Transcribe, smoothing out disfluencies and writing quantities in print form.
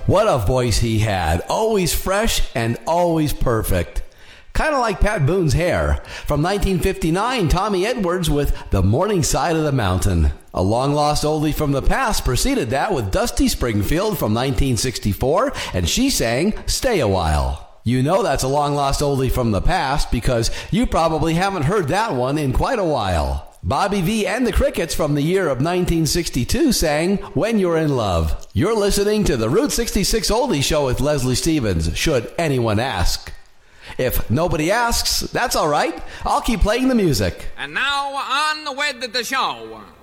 What a voice he had. Always fresh and always perfect. Kind of like Pat Boone's hair. From 1959, Tommy Edwards with The Morning Side of the Mountain. A long-lost oldie from the past preceded that with Dusty Springfield from 1964, and she sang Stay a While. You know that's a long-lost oldie from the past because you probably haven't heard that one in quite a while. Bobby V and the Crickets from the year of 1962 sang When You're in Love. You're listening to the Route 66 Oldie Show with Leslie Stevens, should anyone ask. If nobody asks, that's all right. I'll keep playing the music. And now, on with the show.